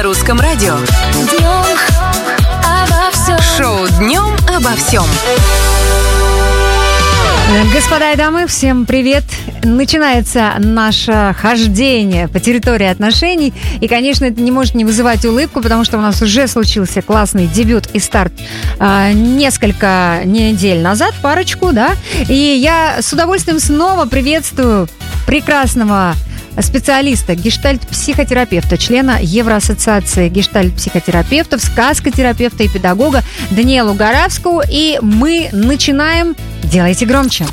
на русском радио. Днем обо всем. Шоу «Днем обо всем». Господа и дамы, всем привет! Начинается наше хождение по территории отношений. И, конечно, это не может не вызывать улыбку, потому что у нас уже случился классный дебют и старт несколько недель назад, парочку, да? И я с удовольствием снова приветствую прекрасного специалиста, гештальт-психотерапевта, члена Евроассоциации гештальт-психотерапевтов, сказкотерапевта и педагога Даниэлу Горавскую. И мы начинаем. Делайте громче.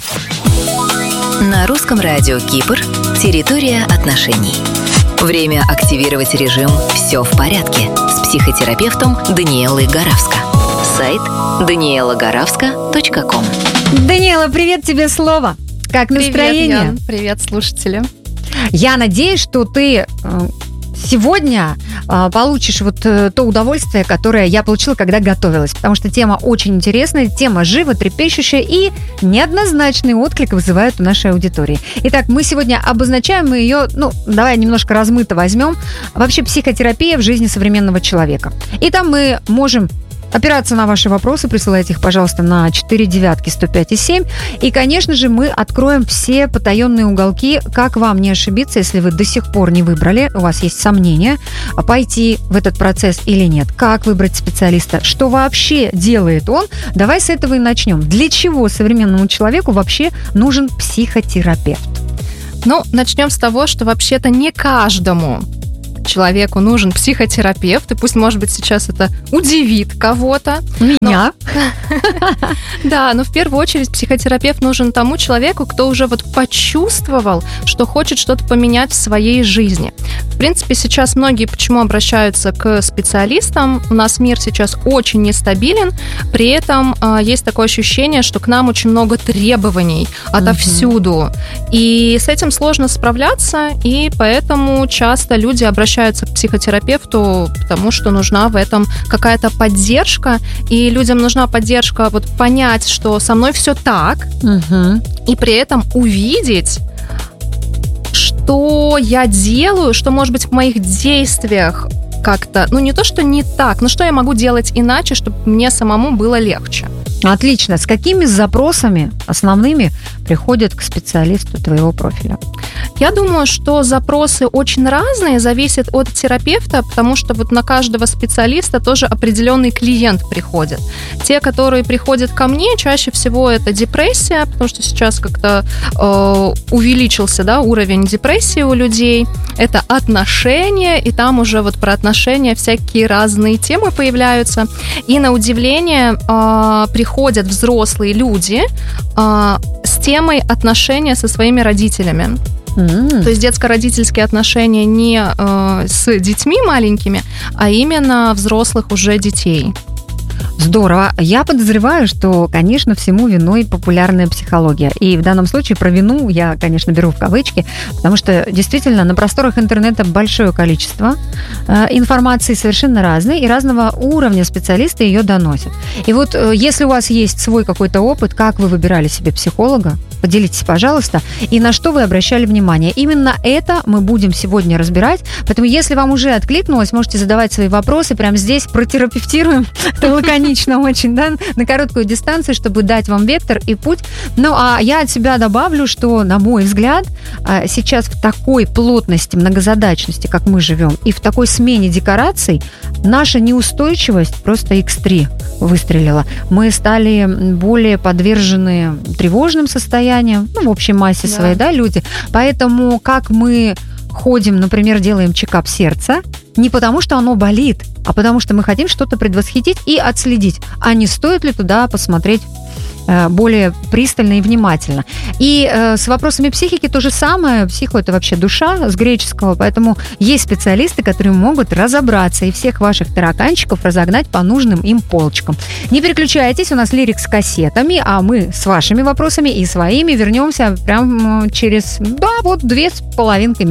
На русском радио Кипр. Территория отношений. Время активировать режим «Все в порядке» с психотерапевтом Даниэлой Горавско. Сайт danielagoravska.com. Даниэла, привет тебе, слово. Как настроение? Привет, Ян. Привет, слушатели. Я надеюсь, что ты сегодня получишь вот то удовольствие, которое я получила, когда готовилась. Потому что тема очень интересная, тема животрепещущая и неоднозначный отклик вызывает у нашей аудитории. Итак, мы сегодня обозначаем ее, давай немножко размыто возьмем. Вообще психотерапия в жизни современного человека. И там мы можем опираться на ваши вопросы, присылайте их, пожалуйста, на 49105,7. И, конечно же, мы откроем все потаенные уголки, как вам не ошибиться, если вы до сих пор не выбрали, у вас есть сомнения, пойти в этот процесс или нет, как выбрать специалиста, что вообще делает он. Давай с этого и начнем. Для чего современному человеку вообще нужен психотерапевт? Начнем с того, что вообще-то не каждому человеку нужен психотерапевт, и пусть, может быть, сейчас это удивит кого-то. Меня? Да, но в первую очередь психотерапевт нужен тому человеку, кто уже почувствовал, что хочет что-то поменять в своей жизни. В принципе, сейчас многие почему обращаются к специалистам? У нас мир сейчас очень нестабилен, при этом есть такое ощущение, что к нам очень много требований отовсюду, и с этим сложно справляться, и поэтому часто люди обращаются к психотерапевту, потому что нужна в этом какая-то поддержка, и людям нужна поддержка понять, что со мной все так, и при этом увидеть, что я делаю, что, может быть, в моих действиях как-то, не то, что не так, но что я могу делать иначе, чтобы мне самому было легче. Отлично. С какими запросами основными приходят к специалисту твоего профиля? Я думаю, что запросы очень разные, зависят от терапевта, потому что на каждого специалиста тоже определенный клиент приходит. Те, которые приходят ко мне, чаще всего это депрессия, потому что сейчас как-то увеличился, уровень депрессии у людей. Это отношения, и там уже про отношения всякие разные темы появляются. И на удивление приходят взрослые люди с темой отношения со своими родителями. То есть детско-родительские отношения не с детьми маленькими, а именно взрослых уже детей. Здорово. Я подозреваю, что, конечно, всему виной популярная психология. И в данном случае про вину я, конечно, беру в кавычки, потому что действительно на просторах интернета большое количество информации совершенно разной, и разного уровня специалисты ее доносят. И если у вас есть свой какой-то опыт, как вы выбирали себе психолога, поделитесь, пожалуйста, и на что вы обращали внимание. Именно это мы будем сегодня разбирать. Поэтому, если вам уже откликнулось, можете задавать свои вопросы. Прямо здесь протерапевтируем. Это лаконично очень, на короткую дистанцию, чтобы дать вам вектор и путь. А я от себя добавлю, что, на мой взгляд, сейчас в такой плотности, многозадачности, как мы живем, и в такой смене декораций, наша неустойчивость просто X3 выстрелила. Мы стали более подвержены тревожным состояниям, в общей массе своей, люди. Поэтому как мы ходим, например, делаем чекап сердца, не потому, что оно болит, а потому, что мы хотим что-то предвосхитить и отследить, а не стоит ли туда посмотреть более пристально и внимательно. И с вопросами психики то же самое. Психо – это вообще душа с греческого, поэтому есть специалисты, которые могут разобраться и всех ваших тараканчиков разогнать по нужным им полочкам. Не переключайтесь, у нас лирик с кассетами, а мы с вашими вопросами и своими вернемся прямо через 2,5 минуты.